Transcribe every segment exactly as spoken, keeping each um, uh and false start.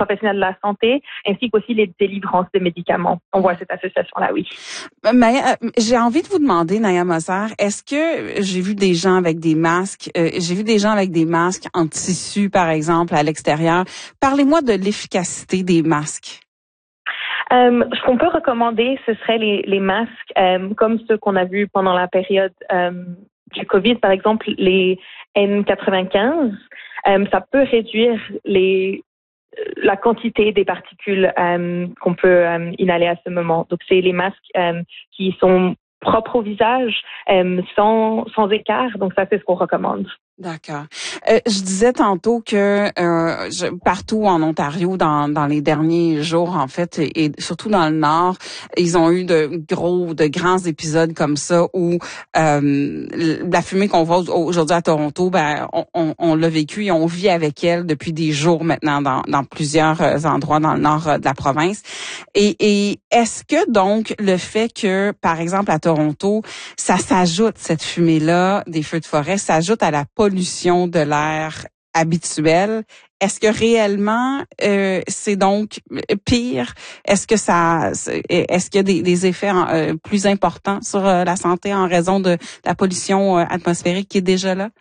professionnels de la santé, ainsi qu'aussi les délivrances de médicaments. On voit cette association-là, oui. Mais euh, j'ai envie de vous demander, Naya Moser, est-ce que j'ai vu des gens avec des masques, euh, j'ai vu des gens avec des masques en tissu, par exemple, à l'extérieur. Parlez-moi de l'efficacité des masques. Euh, ce qu'on peut recommander, ce serait les, les masques euh, comme ceux qu'on a vus pendant la période euh, du COVID, par exemple les N quatre-vingt-quinze. Euh, ça peut réduire les la quantité des particules euh, qu'on peut euh, inhaler à ce moment. Donc, c'est les masques euh, qui sont propres au visage, euh, sans, sans écart. Donc, ça, c'est ce qu'on recommande. D'accord. Euh, je disais tantôt que euh, je, partout en Ontario, dans, dans les derniers jours, en fait, et, et surtout dans le Nord, ils ont eu de gros, de grands épisodes comme ça où euh, la fumée qu'on voit aujourd'hui à Toronto, ben, on, on, on l'a vécu et on vit avec elle depuis des jours maintenant dans, dans plusieurs endroits dans le Nord de la province. Et, et est-ce que donc le fait que, par exemple, à Toronto, ça s'ajoute, cette fumée-là des feux de forêt, s'ajoute à la pollution de l'air habituelle. Est-ce que réellement euh, c'est donc pire? Est-ce que ça, est-ce qu'il y a des, des effets euh, plus importants sur euh, la santé en raison de la pollution euh, atmosphérique qui est déjà là?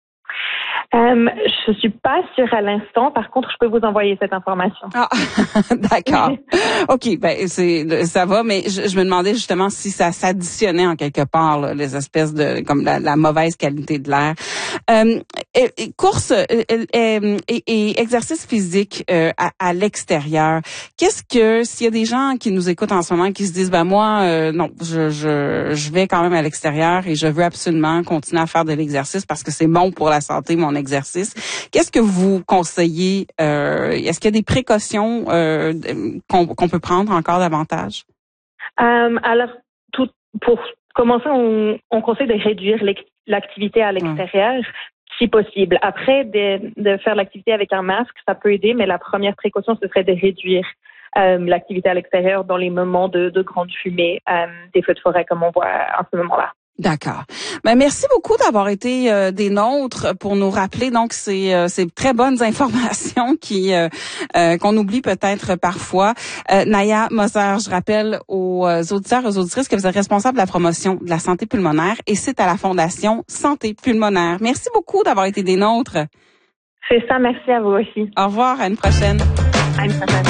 Euh, je suis pas sûre à l'instant. Par contre, je peux vous envoyer cette information. Ah, d'accord. OK, ben c'est ça va, mais je, je me demandais justement si ça s'additionnait en quelque part là, les espèces de comme la, la mauvaise qualité de l'air. Euh, et, et course et, et, et exercice physique euh, à, à l'extérieur. Qu'est-ce que s'il y a des gens qui nous écoutent en ce moment qui se disent ben moi euh, non, je je je vais quand même à l'extérieur et je veux absolument continuer à faire de l'exercice parce que c'est bon pour la santé mon exercice. Qu'est-ce que vous conseillez? Euh, est-ce qu'il y a des précautions euh, qu'on, qu'on peut prendre encore davantage? Euh, alors, tout, pour commencer, on, on conseille de réduire l'activité à l'extérieur, mmh. si possible. Après, de, de faire l'activité avec un masque, ça peut aider, mais la première précaution, ce serait de réduire euh, l'activité à l'extérieur dans les moments de, de grande fumée, euh, des feux de forêt comme on voit en ce moment-là. D'accord. Ben merci beaucoup d'avoir été euh, des nôtres pour nous rappeler donc ces euh, ces très bonnes informations qui euh, euh, qu'on oublie peut-être parfois. Euh, Naya Moser, je rappelle aux auditeurs et aux auditrices que vous êtes responsable de la promotion de la santé pulmonaire et c'est à la Fondation Santé pulmonaire. Merci beaucoup d'avoir été des nôtres. C'est ça, merci à vous aussi. Au revoir, à une prochaine. À une prochaine.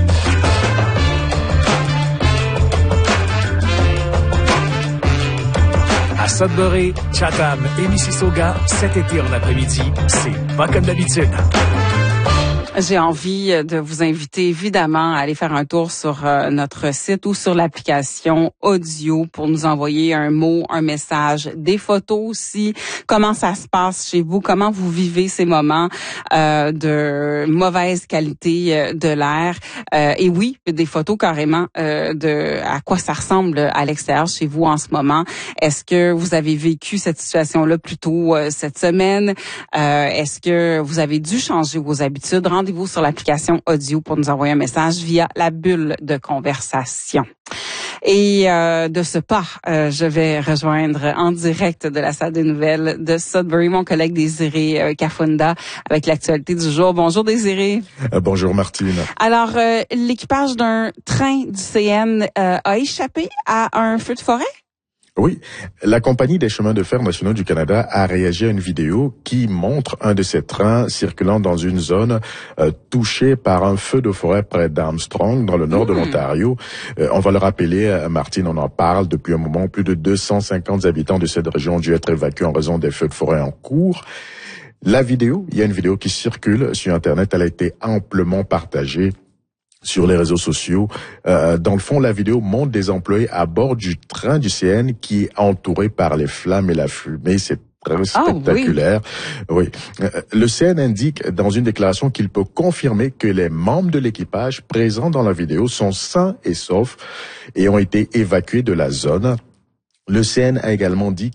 À Sudbury, Chatham et Mississauga, cet été en après-midi, c'est pas comme d'habitude. J'ai envie de vous inviter évidemment à aller faire un tour sur euh, notre site ou sur l'application audio pour nous envoyer un mot, un message, des photos aussi. Comment ça se passe chez vous? Comment vous vivez ces moments euh, de mauvaise qualité de l'air? Euh, et oui, des photos carrément euh, de à quoi ça ressemble à l'extérieur chez vous en ce moment. Est-ce que vous avez vécu cette situation-là plus tôt euh, cette semaine? Euh, est-ce que vous avez dû changer vos habitudes? Rendez-vous sur l'application audio pour nous envoyer un message via la bulle de conversation. Et euh, de ce pas, euh, je vais rejoindre en direct de la salle des nouvelles de Sudbury mon collègue Désiré euh, Kafunda avec l'actualité du jour. Bonjour Désiré. Euh, bonjour Martine. Alors, euh, l'équipage d'un train du C N euh, a échappé à un feu de forêt? Oui, la Compagnie des chemins de fer nationaux du Canada a réagi à une vidéo qui montre un de ces trains circulant dans une zone euh, touchée par un feu de forêt près d'Armstrong, dans le nord mmh. de l'Ontario. Euh, on va le rappeler, euh, Martine, on en parle depuis un moment. Plus de deux cent cinquante habitants de cette région ont dû être évacués en raison des feux de forêt en cours. La vidéo, il y a une vidéo qui circule sur Internet, elle a été amplement partagée sur les réseaux sociaux. Euh, dans le fond, la vidéo montre des employés à bord du train du C N qui est entouré par les flammes et la fumée. C'est très spectaculaire. Oh, oui. oui. Euh, le C N indique dans une déclaration qu'il peut confirmer que les membres de l'équipage présents dans la vidéo sont sains et saufs et ont été évacués de la zone. Le C N a également dit qu'il a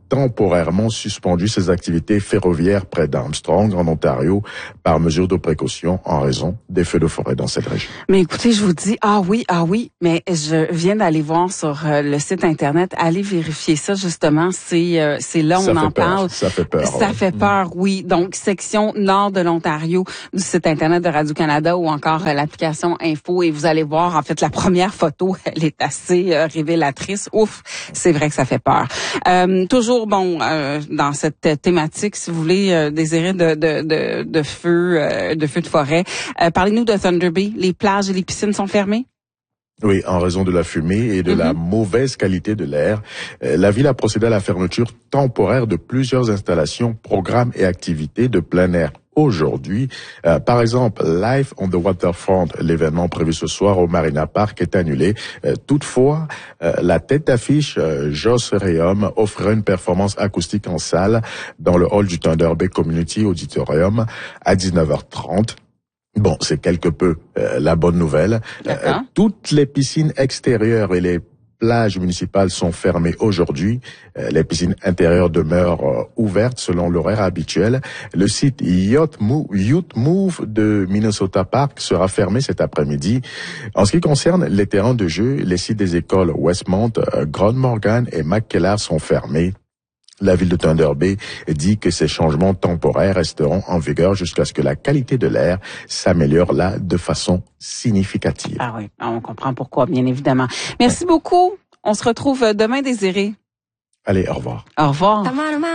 temporairement suspendu ses activités ferroviaires près d'Armstrong, en Ontario, par mesure de précaution en raison des feux de forêt dans cette région. Mais écoutez, je vous dis, ah oui, ah oui, mais je viens d'aller voir sur euh, le site Internet, allez vérifier ça, justement, c'est euh, c'est là où on en peur, parle. Ça fait peur. Ça ouais. fait peur, oui. Donc, section nord de l'Ontario, du site Internet de Radio-Canada ou encore euh, l'application Info, et vous allez voir, en fait, la première photo, elle est assez euh, révélatrice. Ouf, c'est vrai que ça fait peur. Euh, toujours, bon, euh, dans cette thématique, si vous voulez, euh, désirer de, de, de, de feu, euh, de feu de forêt, euh, parlez-nous de Thunder Bay. Les plages et les piscines sont fermées? Oui, en raison de la fumée et de mm-hmm. la mauvaise qualité de l'air, la ville a procédé à la fermeture temporaire de plusieurs installations, programmes et activités de plein air aujourd'hui. Euh, par exemple, Life on the Waterfront, l'événement prévu ce soir au Marina Park, est annulé. Euh, toutefois, euh, la tête d'affiche euh, Joss Rayum offrira une performance acoustique en salle dans le hall du Thunder Bay Community Auditorium à dix-neuf heures trente. Bon, c'est quelque peu euh, la bonne nouvelle. Euh, toutes les piscines extérieures et les plages municipales sont fermées aujourd'hui. Euh, les piscines intérieures demeurent euh, ouvertes selon l'horaire habituel. Le site Yacht Move, Youth Move de Minnesota Park sera fermé cet après-midi. En ce qui concerne les terrains de jeu, les sites des écoles Westmont, euh, Grand Morgan et McKellar sont fermés. La ville de Thunder Bay dit que ces changements temporaires resteront en vigueur jusqu'à ce que la qualité de l'air s'améliore là de façon significative. Ah oui, on comprend pourquoi, bien évidemment. Merci beaucoup. On se retrouve demain, Désiré. Allez, au revoir. Au revoir.